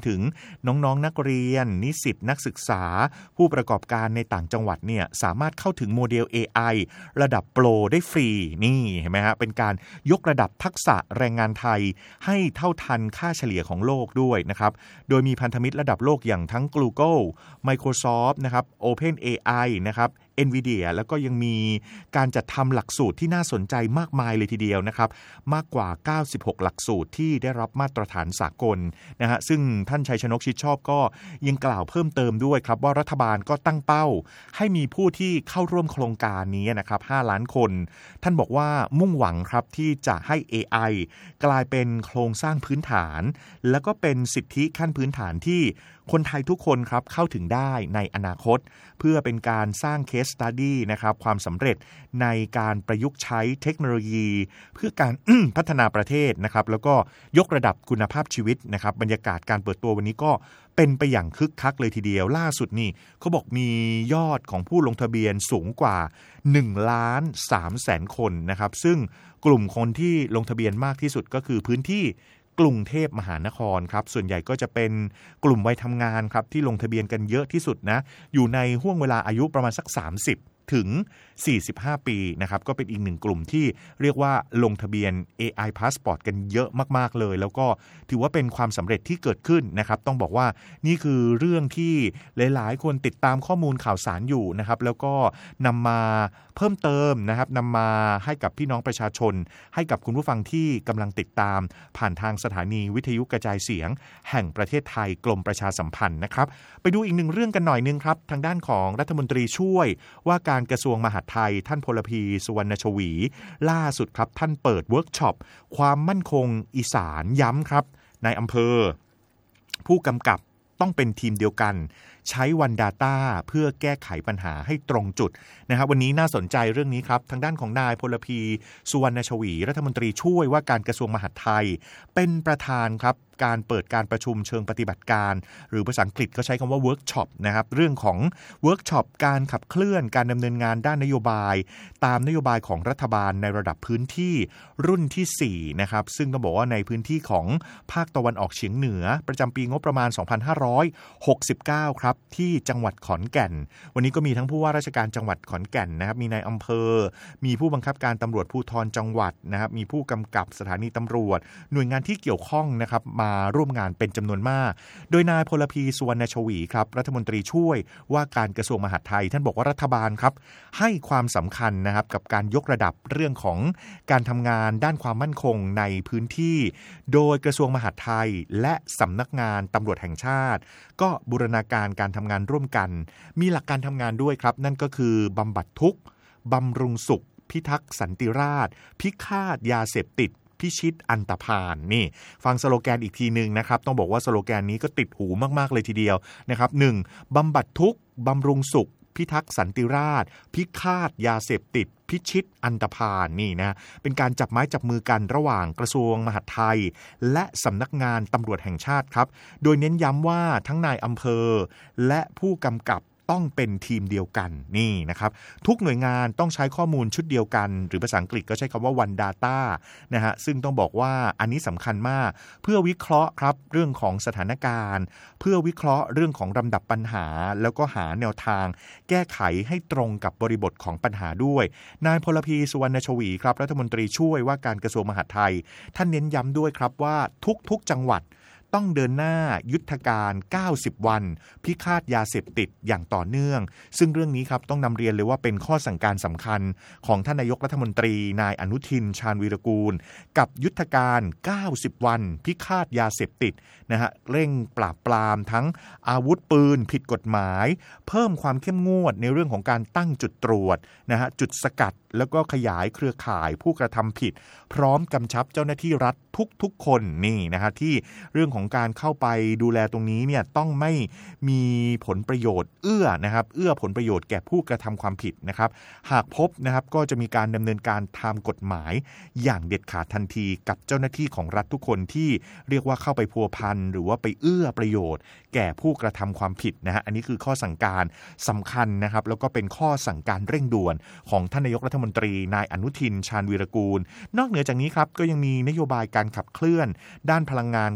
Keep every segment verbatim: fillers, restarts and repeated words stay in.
ถึงน้องๆนักเรียนนิสิตนักศึกษาผู้ประกอบการในต่างจังหวัดเนี่ยสามารถเข้าถึงโมเดล เอ ไอ ระดับโปรได้ฟรีนี่เห็นไหมฮะเป็นการยกระดับทักษะแรงงานไทยให้เท่าทันค่าเฉลี่ยของโลกด้วยนะครับโดยมีพันธมิตรระดับโลกอย่างทั้ง Google Microsoft นะครับ OpenAI นะครับ Nvidia แล้วก็ยังมีการจัดทำหลักสูตรที่น่าสนใจมากมายเลยทีเดียวนะครับมากกว่าเก้าสิบหกหลักสูตรที่ได้รับมาตรฐานสากลนะฮะซึ่งท่านชัยชนกชิดชอบก็ยังกล่าวเพิ่มเติมด้วยครับว่ารัฐบาลก็ตั้งเป้าให้มีผู้ที่เข้าร่วมโครงการนี้นะครับห้าล้านคนท่านบอกว่ามุ่งหวังครับที่จะให้ เอ ไอ กลายเป็นโครงสร้างพื้นฐานแล้วก็เป็นสิทธิขั้นพื้นฐานที่คนไทยทุกคนครับเข้าถึงได้ในอนาคตเพื่อเป็นการสร้าง case study นะครับความสำเร็จในการประยุกต์ใช้เทคโนโลยีเพื่อการ พัฒนาประเทศนะครับแล้วก็ยกระดับคุณภาพชีวิตนะครับบรรยากาศการเปิดตัววันนี้ก็เป็นไปอย่างคึกคักเลยทีเดียวล่าสุดนี่เขาบอกมียอดของผู้ลงทะเบียนสูงกว่าหนึ่งล้านสามแสนคนนะครับซึ่งกลุ่มคนที่ลงทะเบียนมากที่สุดก็คือพื้นที่กรุงเทพมหานครครับส่วนใหญ่ก็จะเป็นกลุ่มวัยทำงานครับที่ลงทะเบียนกันเยอะที่สุดนะอยู่ในห่วงเวลาอายุประมาณสักสามสิบถึงสี่สิบห้าปีนะครับก็เป็นอีกหนึ่งกลุ่มที่เรียกว่าลงทะเบียน เอ ไอ Passport กันเยอะมากๆเลยแล้วก็ถือว่าเป็นความสำเร็จที่เกิดขึ้นนะครับต้องบอกว่านี่คือเรื่องที่หลายๆคนติดตามข้อมูลข่าวสารอยู่นะครับแล้วก็นำมาเพิ่มเติมนะครับนำมาให้กับพี่น้องประชาชนให้กับคุณผู้ฟังที่กำลังติดตามผ่านทางสถานีวิทยุกระจายเสียงแห่งประเทศไทยกรมประชาสัมพันธ์นะครับไปดูอีกหนึ่งเรื่องกันหน่อยนึงครับทางด้านของรัฐมนตรีช่วยว่าการกระทรวงมหาดไทยท่านพลพีสุวรรณชวีล่าสุดครับท่านเปิดเวิร์กช็อปความมั่นคงอีสานย้ำครับในอำเภอผู้กำกับต้องเป็นทีมเดียวกันใช้ One Data เพื่อแก้ไขปัญหาให้ตรงจุดนะครับวันนี้น่าสนใจเรื่องนี้ครับทางด้านของนายพลพีสุวรรณชวีรัฐมนตรีช่วยว่าการกระทรวงมหาดไทยเป็นประธานครับการเปิดการประชุมเชิงปฏิบัติการหรือภาษาอังกฤษก็ใช้คำว่าเวิร์กช็อปนะครับเรื่องของเวิร์กช็อปการขับเคลื่อนการดำเนินงานด้านนโยบายตามนโยบายของรัฐบาลในระดับพื้นที่รุ่นที่สี่นะครับซึ่งต้องบอกว่าในพื้นที่ของภาคตะวันออกเฉียงเหนือประจำปีงบประมาณสองพันห้าร้อยหกสิบเก้าครับที่จังหวัดขอนแก่นวันนี้ก็มีทั้งผู้ว่าราชการจังหวัดขอนแก่นนะครับมีนายอำเภอมีผู้บังคับการตำรวจภูธรจังหวัดนะครับมีผู้กำกับสถานีตำรวจหน่วยงานที่เกี่ยวข้องนะครับมาร่วมงานเป็นจำนวนมากโดยนายพลพีสุวรรณชวีครับรัฐมนตรีช่วยว่าการกระทรวงมหาดไทยท่านบอกว่ารัฐบาลครับให้ความสำคัญนะครับกับการยกระดับเรื่องของการทำงานด้านความมั่นคงในพื้นที่โดยกระทรวงมหาดไทยและสำนักงานตำรวจแห่งชาติก็บูรณาการการทำงานร่วมกันมีหลักการทำงานด้วยครับนั่นก็คือบำบัดทุกข์บำรุงสุขพิทักษ์สันติราษฎร์พิฆาตยาเสพติดพิชิตอันตพาลนี่ฟังสโลแกนอีกทีนึงนะครับต้องบอกว่าสโลแกนนี้ก็ติดหูมากๆเลยทีเดียวนะครับหนึ่งบำบัดทุกข์บำรุงสุขพิทักษ์สันติราษฎร์พิฆาตยาเสพติดพิชิตอันตพาลนี่นะเป็นการจับไม้จับมือกันระหว่างกระทรวงมหาดไทยและสำนักงานตำรวจแห่งชาติครับโดยเน้นย้ำว่าทั้งนายอำเภอและผู้กำกับต้องเป็นทีมเดียวกันนี่นะครับทุกหน่วยงานต้องใช้ข้อมูลชุดเดียวกันหรือภาษาอังกฤษก็ใช้คำว่า One Data นะฮะซึ่งต้องบอกว่าอันนี้สำคัญมากเพื่อวิเคราะห์ครับเรื่องของสถานการณ์เพื่อวิเคราะห์เรื่องของลำดับปัญหาแล้วก็หาแนวทางแก้ไขให้ตรงกับบริบทของปัญหาด้วยนายพลพีสุวรรณชวีครับรัฐมนตรีช่วยว่าการกระทรวงมหาดไทยท่านเน้นย้ำด้วยครับว่าทุกๆจังหวัดต้องเดินหน้ายุทธการเก้าสิบวันพิฆาตยาเสพติดอย่างต่อเนื่องซึ่งเรื่องนี้ครับต้องนำเรียนเลยว่าเป็นข้อสั่งการสำคัญของท่านนายกรัฐมนตรีนายอนุทินชาญวีรกูลกับยุทธการเก้าสิบวันพิฆาตยาเสพติดนะฮะเร่งปราบปรามทั้งอาวุธปืนผิดกฎหมายเพิ่มความเข้มงวดในเรื่องของการตั้งจุดตรวจนะฮะจุดสกัดแล้วก็ขยายเครือข่ายผู้กระทำผิดพร้อมกำชับเจ้าหน้าที่รัฐทุกๆคนนี่นะฮะที่เรื่องของการเข้าไปดูแลตรงนี้เนี่ยต้องไม่มีผลประโยชน์เอื้อนะครับเอื้อผลประโยชน์แก่ผู้กระทำความผิดนะครับหากพบนะครับก็จะมีการดำเนินการตามกฎหมายอย่างเด็ดขาดทันทีกับเจ้าหน้าที่ของรัฐทุกคนที่เรียกว่าเข้าไปพัวพันหรือว่าไปเอื้อประโยชน์แก่ผู้กระทำความผิดนะฮะอันนี้คือข้อสั่งการสำคัญนะครับแล้วก็เป็นข้อสั่งการเร่งด่วนของท่านนายกรัฐมนตรีนายอนุทินชาญวีรกูลนอกเหนือจากนี้ครับก็ยังมีนโยบายการขับเคลื่อนด้านพลังงานของ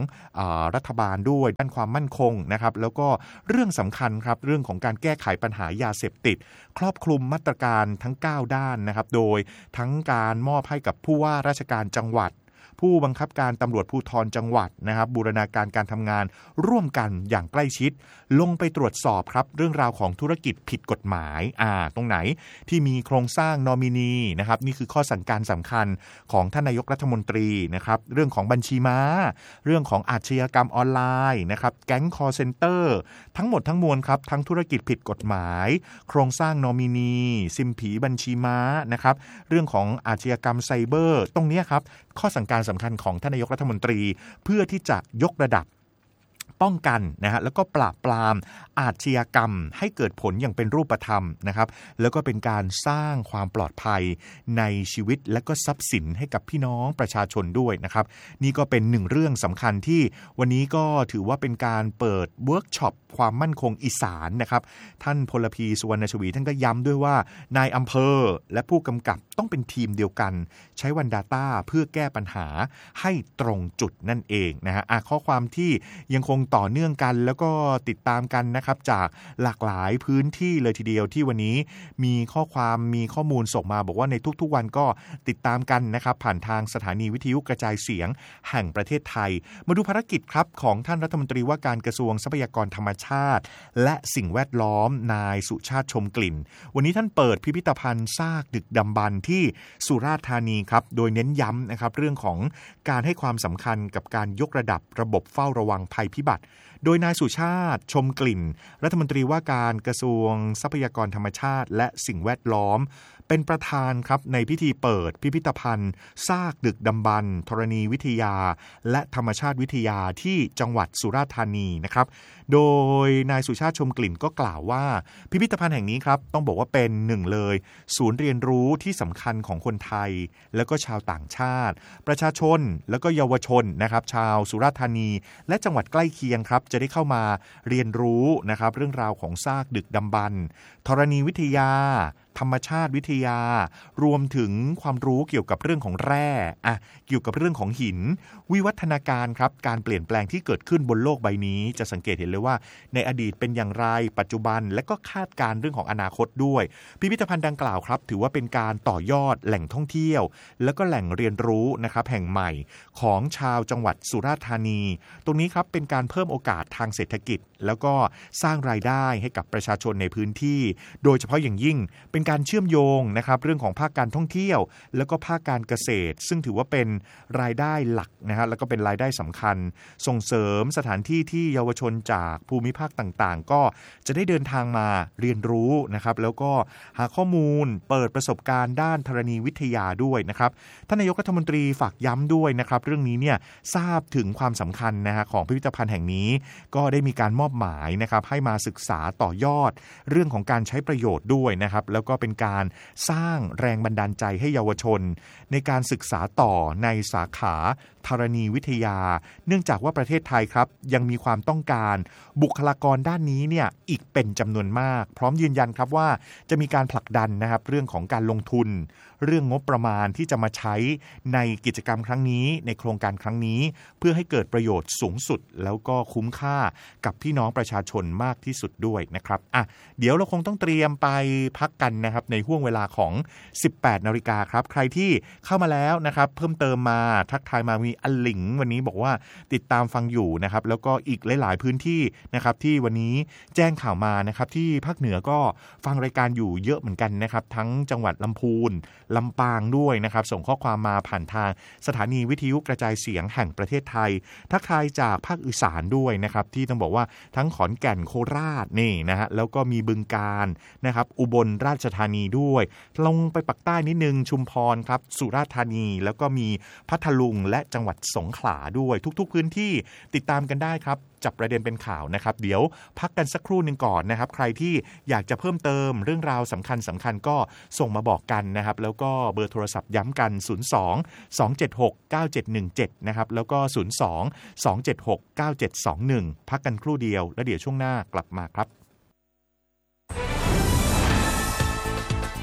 เอ่อรัฐบาลด้วยด้านความมั่นคงนะครับแล้วก็เรื่องสำคัญครับเรื่องของการแก้ไขปัญหายาเสพติดครอบคลุมมาตรการทั้งเก้าด้านนะครับโดยทั้งการมอบให้กับผู้ว่าราชการจังหวัดผู้บังคับการตำรวจภูธรจังหวัดนะครับบูรณาการการทำงานร่วมกันอย่างใกล้ชิดลงไปตรวจสอบครับเรื่องราวของธุรกิจผิดกฎหมายอ่าตรงไหนที่มีโครงสร้างนอมินีนะครับนี่คือข้อสั่งการสำคัญของท่านนายกรัฐมนตรีนะครับเรื่องของบัญชีม้าเรื่องของอาชญากรรมออนไลน์นะครับแก๊งคอลเซ็นเตอร์ทั้งหมดทั้งมวลครับทั้งธุรกิจผิดกฎหมายโครงสร้างนอมินีซิมผีบัญชีม้านะครับเรื่องของอาชญากรรมไซเบอร์ตรงนี้ครับข้อสั่งการสำคัญของท่านนายกรัฐมนตรีเพื่อที่จะยกระดับป้องกันนะฮะแล้วก็ปราบปรามอาชญากรรมให้เกิดผลอย่างเป็นรูปธรรมนะครับแล้วก็เป็นการสร้างความปลอดภัยในชีวิตและก็ทรัพย์สินให้กับพี่น้องประชาชนด้วยนะครับนี่ก็เป็นหนึ่งเรื่องสำคัญที่วันนี้ก็ถือว่าเป็นการเปิดเวิร์กช็อปความมั่นคงอีสานนะครับท่านพลพีสุวรรณชวีท่านก็ย้ำด้วยว่านายอำเภอและผู้กำกับต้องเป็นทีมเดียวกันใช้วัน Data เพื่อแก้ปัญหาให้ตรงจุดนั่นเองนะฮะข้อความที่ยังคงต่อเนื่องกันแล้วก็ติดตามกันนะครับจากหลากหลายพื้นที่เลยทีเดียวที่วันนี้มีข้อความมีข้อมูลส่งมาบอกว่าในทุกๆวันก็ติดตามกันนะครับผ่านทางสถานีวิทยุกระจายเสียงแห่งประเทศไทยมาดูภารกิจครับของท่านรัฐมนตรีว่าการกระทรวงทรัพยากรธรรมชาติและสิ่งแวดล้อมนายสุชาติชมกลิ่นวันนี้ท่านเปิดพิพิธภัณฑ์ซากดึกดำบรรพ์ที่สุราษฎร์ธานีครับโดยเน้นย้ำนะครับเรื่องของการให้ความสำคัญกับการยกระดับระบบเฝ้าระวังภัยพิบัติโดยนายสุชาติชมกลิ่นรัฐมนตรีว่าการกระทรวงทรัพยากรธรรมชาติและสิ่งแวดล้อมเป็นประธานครับในพิธีเปิดพิพิธภัณฑ์ซากดึกดำบรรพ์ธรณีวิทยาและธรรมชาติวิทยาที่จังหวัดสุราษฎร์ธานีนะครับโดยนายสุชาติชมกลิ่นก็กล่าวว่าพิพิธภัณฑ์แห่งนี้ครับต้องบอกว่าเป็นหนึ่งเลยศูนย์เรียนรู้ที่สำคัญของคนไทยแล้วก็ชาวต่างชาติประชาชนแล้วก็เยาวชนนะครับชาวสุราษฎร์ธานีและจังหวัดใกล้เคียงครับจะได้เข้ามาเรียนรู้นะครับเรื่องราวของซากดึกดำบรรพ์ธรณีวิทยาธรรมชาติวิทยารวมถึงความรู้เกี่ยวกับเรื่องของแร่อ่ะเกี่ยวกับเรื่องของหินวิวัฒนาการครับการเปลี่ยนแปลงที่เกิดขึ้นบนโลกใบนี้จะสังเกตเห็นเลยว่าในอดีตเป็นอย่างไรปัจจุบันและก็คาดการณ์เรื่องของอนาคตด้วยพิพิธภัณฑ์ดังกล่าวครับถือว่าเป็นการต่อยอดแหล่งท่องเที่ยวแล้วก็แหล่งเรียนรู้นะครับแห่งใหม่ของชาวจังหวัดสุราษฎร์ธานีตรงนี้ครับเป็นการเพิ่มโอกาสทางเศรษฐกิจแล้วก็สร้างรายได้ให้กับประชาชนในพื้นที่โดยเฉพาะอย่างยิ่งเป็นการเชื่อมโยงนะครับเรื่องของภาคการท่องเที่ยวแล้วก็ภาคการเกษตรซึ่งถือว่าเป็นรายได้หลักนะฮะแล้วก็เป็นรายได้สำคัญส่งเสริมสถานที่ที่เยาวชนจากภูมิภาคต่างๆก็จะได้เดินทางมาเรียนรู้นะครับแล้วก็หาข้อมูลเปิดประสบการณ์ด้านธรณีวิทยาด้วยนะครับท่านนายกรัฐมนตรีฝากย้ำด้วยนะครับเรื่องนี้เนี่ยทราบถึงความสำคัญนะฮะของพิพิธภัณฑ์แห่งนี้ก็ได้มีการมอบหมายนะครับให้มาศึกษาต่อยอดเรื่องของการใช้ประโยชน์ด้วยนะครับแล้วก็เป็นการสร้างแรงบันดาลใจให้เยาวชนในการศึกษาต่อในสาขาธรณีวิทยาเนื่องจากว่าประเทศไทยครับยังมีความต้องการบุคลากรด้านนี้เนี่ยอีกเป็นจำนวนมากพร้อมยืนยันครับว่าจะมีการผลักดันนะครับเรื่องของการลงทุนเรื่องงบประมาณที่จะมาใช้ในกิจกรรมครั้งนี้ในโครงการครั้งนี้เพื่อให้เกิดประโยชน์สูงสุดแล้วก็คุ้มค่ากับพี่น้องประชาชนมากที่สุดด้วยนะครับอ่ะเดี๋ยวเราคงต้องเตรียมไปพักกันนะครับในห่วงเวลาของ สิบแปดนาฬิกาครับใครที่เข้ามาแล้วนะครับเพิ่มเติมมาทักทายมามีอัลหลิงวันนี้บอกว่าติดตามฟังอยู่นะครับแล้วก็อีกหลายๆพื้นที่นะครับที่วันนี้แจ้งข่าวมานะครับที่ภาคเหนือก็ฟังรายการอยู่เยอะเหมือนกันนะครับทั้งจังหวัดลำพูนลำปางด้วยนะครับส่งข้อความมาผ่านทางสถานีวิทยุกระจายเสียงแห่งประเทศไทยทักทายจากภาคอีสานด้วยนะครับที่ต้องบอกว่าทั้งขอนแก่นโคราชนี่นะฮะแล้วก็มีบึงกาฬนะครับอุบลราชธานีด้วยลงไปปักใต้นิดนึงชุมพรครับสุราษฎร์ธานีแล้วก็มีพัทลุงและจังหวัดสงขลาด้วยทุกๆพื้นที่ติดตามกันได้ครับจับประเด็นเป็นข่าวนะครับเดี๋ยวพักกันสักครู่นึงก่อนนะครับใครที่อยากจะเพิ่มเติมเรื่องราวสำคัญสำคัญก็ส่งมาบอกกันนะครับแล้วก็เบอร์โทรศัพท์ย้ำกันศูนย์ สอง สอง เจ็ด หก เก้า เจ็ด หนึ่ง เจ็ดนะครับแล้วก็ศูนย์ สอง สอง เจ็ด หก เก้า เจ็ด สอง หนึ่งพักกันครู่เดียวแล้วเดี๋ยวช่วงหน้ากลับมาครับ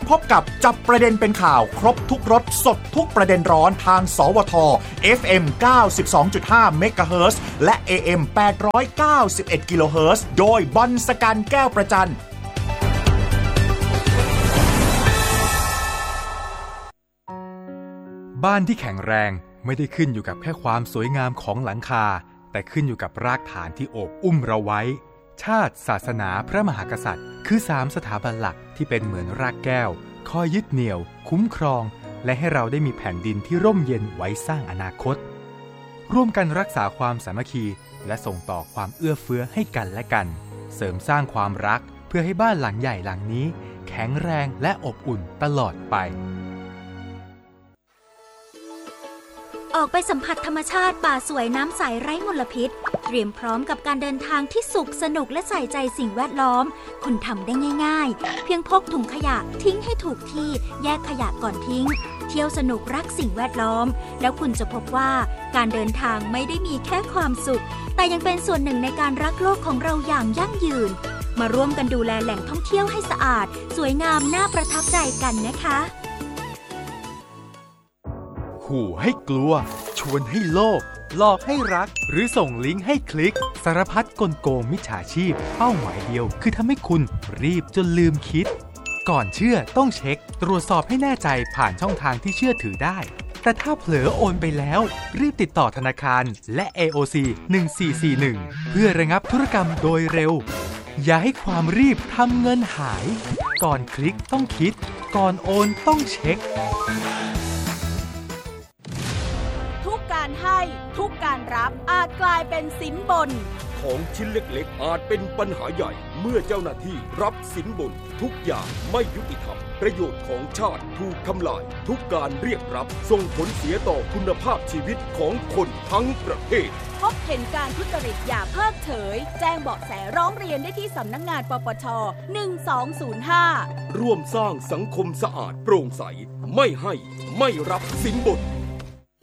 พบกับจับประเด็นเป็นข่าวครบทุกรสสดทุกประเด็นร้อนทางสวท เอฟ เอ็ม เก้าสิบสองจุดห้า เมกะเฮิรตซ์และ เอ เอ็ม แปดร้อยเก้าสิบเอ็ด กิโลเฮิรตซ์โดยบอลสกันแก้วประจันบ้านที่แข็งแรงไม่ได้ขึ้นอยู่กับแค่ความสวยงามของหลังคาแต่ขึ้นอยู่กับรากฐานที่โอบอุ้มเราไว้ชาติศาสนาพระมหากษัตริย์คือสามสถาบันหลักที่เป็นเหมือนรากแก้วคอยยึดเหนี่ยวคุ้มครองและให้เราได้มีแผ่นดินที่ร่มเย็นไว้สร้างอนาคตร่วมกันรักษาความสามัคคีและส่งต่อความเอื้อเฟื้อให้กันและกันเสริมสร้างความรักเพื่อให้บ้านหลังใหญ่หลังนี้แข็งแรงและอบอุ่นตลอดไปออกไปสัมผัสธรรมชาติป่าสวยน้ำใสไร้มลพิษเตรียมพร้อมกับการเดินทางที่สุขสนุกและใส่ใจสิ่งแวดล้อมคุณทำได้ง่ายๆเพียงพกถุงขยะทิ้งให้ถูกที่แยกขยะก่อนทิ้งเที่ยวสนุกรักสิ่งแวดล้อมแล้วคุณจะพบว่าการเดินทางไม่ได้มีแค่ความสุขแต่ยังเป็นส่วนหนึ่งในการรักโลกของเราอย่างยั่งยืนมาร่วมกันดูแลแหล่งท่องเที่ยวให้สะอาดสวยงามน่าประทับใจกันนะคะขู่ให้กลัวชวนให้โลภหลอกให้รักหรือส่งลิงก์ให้คลิกสารพัดกลโกงมิจฉาชีพเป้าหมายเดียวคือทำให้คุณรีบจนลืมคิดก่อนเชื่อต้องเช็คตรวจสอบให้แน่ใจผ่านช่องทางที่เชื่อถือได้แต่ถ้าเผลอโอนไปแล้วรีบติดต่อธนาคารและ เอ โอ ซี หนึ่งสี่สี่หนึ่งเพื่อระงับธุรกรรมโดยเร็วอย่าให้ความรีบทำเงินหายก่อนคลิกต้องคิดก่อนโอนต้องเช็คทุกการให้ทุกการรับอาจกลายเป็นสินบนของชิ้นเล็กๆอาจเป็นปัญหาใหญ่เมื่อเจ้าหน้าที่รับสินบนทุกอย่างไม่ยุติธรรมประโยชน์ของชาติถูกทำลายทุกการเรียกรับส่งผลเสียต่อคุณภาพชีวิตของคนทั้งประเทศพบเห็นการทุจริตอย่าเพิกเฉยแจ้งเบาะแสร้องเรียนได้ที่สำนักงานปปช หนึ่งสองศูนย์ห้าร่วมสร้างสังคมสะอาดโปร่งใสไม่ให้ไม่รับสินบน